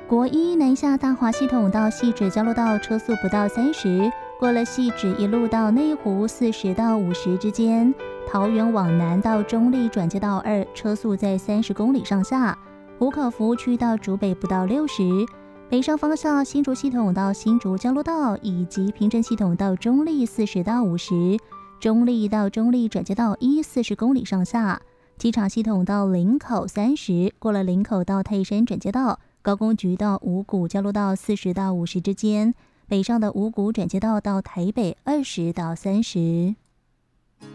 国一南下大华系统到汐止交流道车速不到30，过了汐止一路到内湖40到50之间，桃园往南到中立转接道2车速在30公里上下，湖口服务区到竹北不到60，北上方向新竹系统到新竹交流道以及平镇系统到中立40到50，中立到中立转接道1 40公里上下，机场系统到林口30，过了林口到泰山转接道，高工局到五股交流道40到50之间，北上的五股转接道到台北20到30。